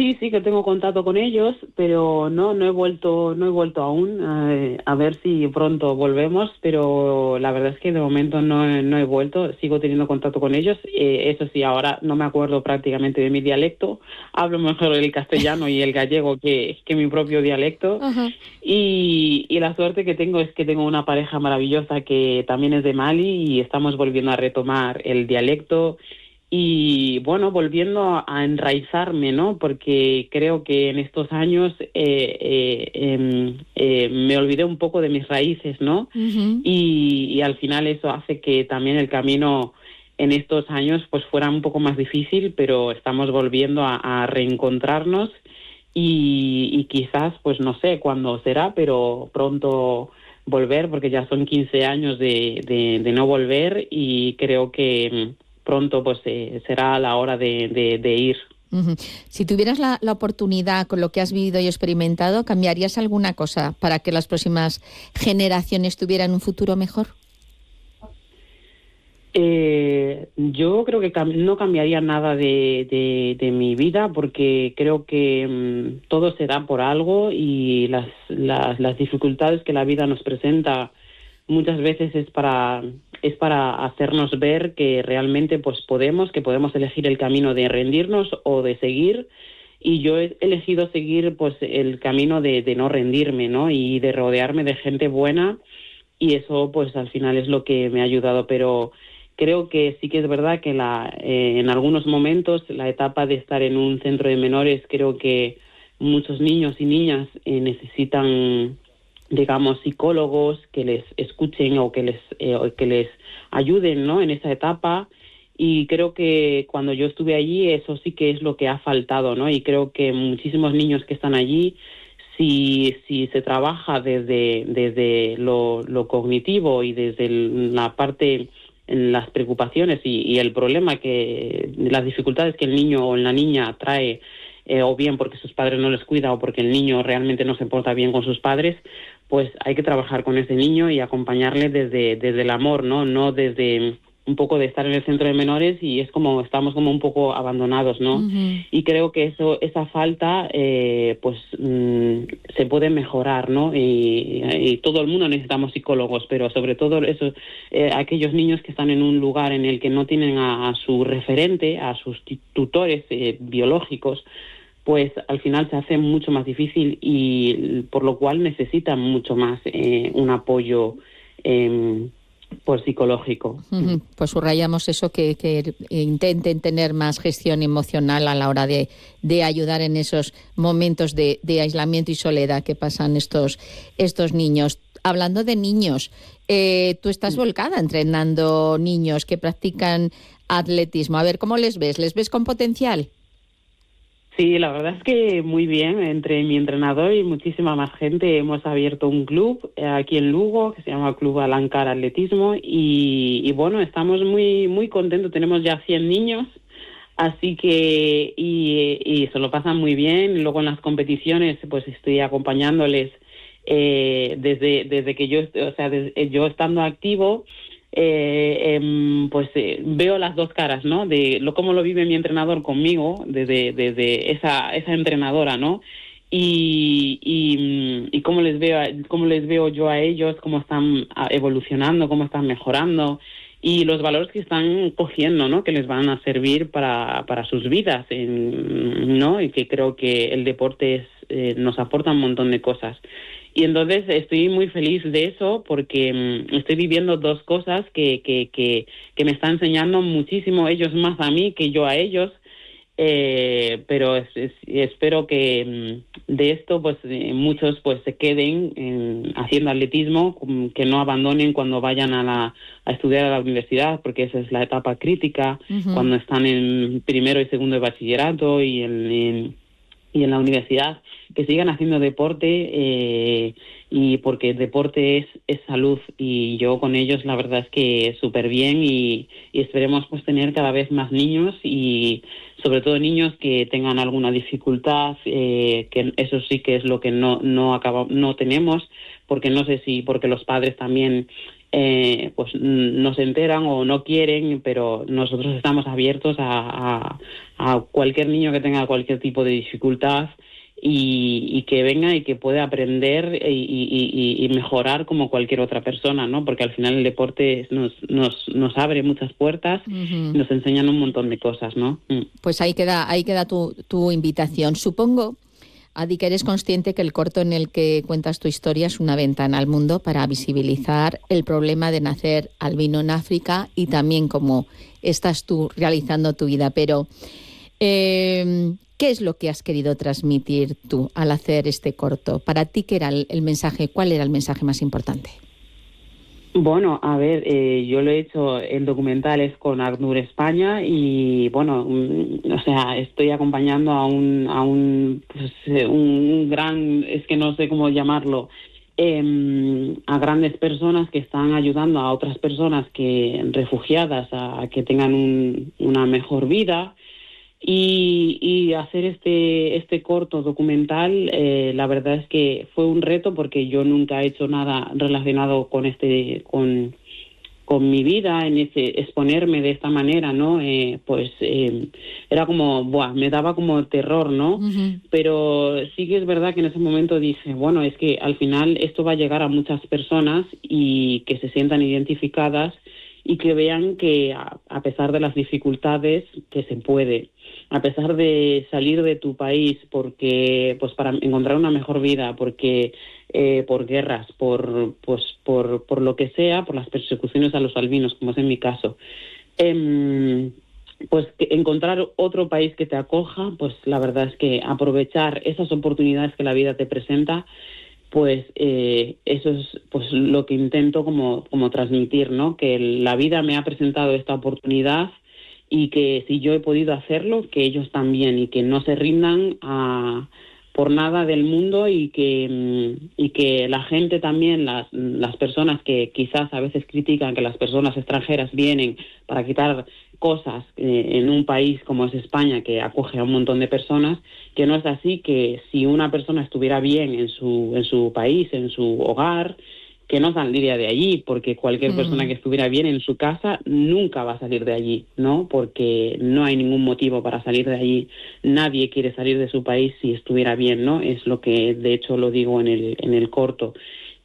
Sí, sí que tengo contacto con ellos, pero no he vuelto aún. A ver si pronto volvemos, pero la verdad es que de momento no he vuelto. Sigo teniendo contacto con ellos. Eso sí, ahora no me acuerdo prácticamente de mi dialecto. Hablo mejor el castellano y el gallego que mi propio dialecto. Ajá. Y la suerte que tengo es que tengo una pareja maravillosa que también es de Mali y estamos volviendo a retomar el dialecto y bueno, volviendo a enraizarme, ¿no? Porque creo que en estos años me olvidé un poco de mis raíces, ¿no? Ujú. Y al final eso hace que también el camino en estos años pues fuera un poco más difícil, pero estamos volviendo a reencontrarnos y quizás, pues no sé cuándo será, pero pronto volver, porque ya son 15 años de no volver y creo que pronto pues será la hora de ir. Ujú. Si tuvieras la oportunidad con lo que has vivido y experimentado, ¿cambiarías alguna cosa para que las próximas generaciones tuvieran un futuro mejor? Yo creo que no cambiaría nada de mi vida porque creo que todo se da por algo y las dificultades que la vida nos presenta muchas veces es para hacernos ver que realmente pues que podemos elegir el camino de rendirnos o de seguir. Y yo he elegido seguir pues el camino de no rendirme, ¿no? Y de rodearme de gente buena y eso pues al final es lo que me ha ayudado, pero creo que sí que es verdad que en algunos momentos la etapa de estar en un centro de menores, creo que muchos niños y niñas necesitan, digamos, psicólogos que les escuchen o que les ayuden, ¿no? En esa etapa. Y creo que cuando yo estuve allí, eso sí que es lo que ha faltado, ¿no? Y creo que muchísimos niños que están allí, si se trabaja desde lo cognitivo y desde la parte, las preocupaciones y el problema las dificultades que el niño o la niña trae, o bien porque sus padres no les cuidan o porque el niño realmente no se porta bien con sus padres, pues hay que trabajar con ese niño y acompañarle desde el amor, ¿no? No desde un poco de estar en el centro de menores y es como estamos como un poco abandonados, ¿no? Ujú. Y creo que esa falta se puede mejorar, ¿no? Y todo el mundo necesitamos psicólogos, pero sobre todo eso, aquellos niños que están en un lugar en el que no tienen a su referente, a sus tutores biológicos, pues al final se hace mucho más difícil y por lo cual necesitan mucho más un apoyo por psicológico. Ujú. Pues subrayamos eso, que intenten tener más gestión emocional a la hora de ayudar en esos momentos de aislamiento y soledad que pasan estos niños. Hablando de niños, tú estás volcada entrenando niños que practican atletismo. A ver, ¿cómo les ves? ¿Les ves con potencial? Sí, la verdad es que muy bien. Entre mi entrenador y muchísima más gente hemos abierto un club aquí en Lugo que se llama Club Alancar Atletismo y bueno, estamos muy contentos. Tenemos ya 100 niños, así que y se lo pasan muy bien. Luego en las competiciones pues estoy acompañándoles desde que yo estando activo. Veo las dos caras, ¿no? De cómo lo vive mi entrenador conmigo, desde esa entrenadora, ¿no? Y cómo les veo yo a ellos, cómo están evolucionando, cómo están mejorando y los valores que están cogiendo, ¿no? Que les van a servir para sus vidas, ¿no? Y que creo que el deporte nos aporta un montón de cosas. Y entonces estoy muy feliz de eso porque estoy viviendo dos cosas que me están enseñando muchísimo, ellos más a mí que yo a ellos, pero espero que de esto pues muchos pues se queden haciendo atletismo, que no abandonen cuando vayan a estudiar a la universidad, porque esa es la etapa crítica, Ujú. cuando están en primero y segundo de bachillerato y en la universidad, que sigan haciendo deporte y porque el deporte es salud y yo con ellos la verdad es que súper bien y esperemos pues tener cada vez más niños y sobre todo niños que tengan alguna dificultad, que eso sí que es lo que no tenemos, porque no sé si porque los padres también pues no se enteran o no quieren, pero nosotros estamos abiertos a cualquier niño que tenga cualquier tipo de dificultad y que venga y que pueda aprender y mejorar como cualquier otra persona, ¿no? Porque al final el deporte nos abre muchas puertas, nos enseñan un montón de cosas, ¿no? Pues ahí queda tu invitación. Supongo, Adi, que eres consciente que el corto en el que cuentas tu historia es una ventana al mundo para visibilizar el problema de nacer albino en África y también cómo estás tú realizando tu vida. Pero, ¿qué es lo que has querido transmitir tú al hacer este corto? Para ti, ¿qué era el mensaje? ¿Cuál era el mensaje más importante? Bueno, a ver, yo lo he hecho en documentales con ACNUR España y, bueno, o sea, estoy acompañando a un gran, es que no sé cómo llamarlo, a grandes personas que están ayudando a otras personas refugiadas a que tengan una mejor vida. Y hacer este corto documental, la verdad es que fue un reto porque yo nunca he hecho nada relacionado con mi vida, en exponerme de esta manera, ¿no? Era como, me daba como terror, ¿no? Uh-huh. Pero sí que es verdad que en ese momento dije, bueno, es que al final esto va a llegar a muchas personas y que se sientan identificadas y que vean que a pesar de las dificultades, que se puede. A pesar de salir de tu país porque pues para encontrar una mejor vida, porque por guerras, por lo que sea, por las persecuciones a los albinos, como es en mi caso, pues encontrar otro país que te acoja, pues la verdad es que aprovechar esas oportunidades que la vida te presenta, pues eso es pues lo que intento como transmitir, ¿no? Que la vida me ha presentado esta oportunidad y que si yo he podido hacerlo, que ellos también, y que no se rindan por nada del mundo y que la gente también, las personas que quizás a veces critican que las personas extranjeras vienen para quitar cosas en un país como es España, que acoge a un montón de personas, que no es así, que si una persona estuviera bien en su país, en su hogar, que no saldría de allí, porque cualquier persona que estuviera bien en su casa nunca va a salir de allí, ¿no? Porque no hay ningún motivo para salir de allí. Nadie quiere salir de su país si estuviera bien, ¿no? Es lo que, de hecho, lo digo en el corto.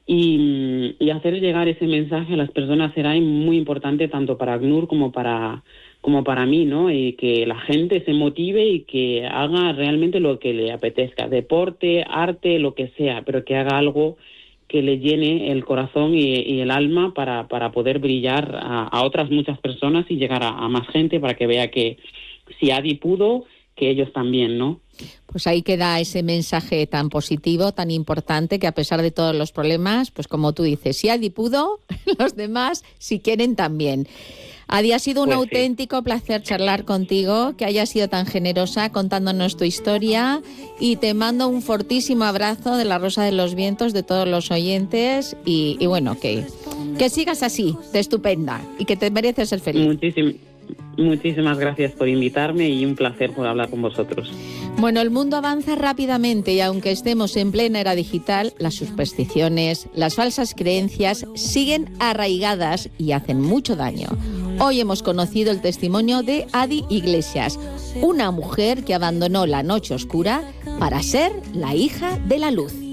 Y hacer llegar ese mensaje a las personas será muy importante tanto para ACNUR como para mí, ¿no? Y que la gente se motive y que haga realmente lo que le apetezca, deporte, arte, lo que sea, pero que haga algo que le llene el corazón y el alma para poder brillar a otras muchas personas y llegar a más gente para que vea que si Adi pudo, que ellos también, ¿no? Pues ahí queda ese mensaje tan positivo, tan importante, que a pesar de todos los problemas, pues como tú dices, si Adi pudo, los demás, si quieren, también. Adi, ha sido un auténtico placer charlar contigo, que hayas sido tan generosa contándonos tu historia, y te mando un fortísimo abrazo de la Rosa de los Vientos, de todos los oyentes, y bueno, que sigas así, de estupenda, y que te mereces ser feliz. Muchísimas gracias por invitarme y un placer por hablar con vosotros. Bueno, el mundo avanza rápidamente y aunque estemos en plena era digital, las supersticiones, las falsas creencias siguen arraigadas y hacen mucho daño. Hoy hemos conocido el testimonio de Adi Iglesias, una mujer que abandonó la noche oscura para ser la hija de la luz.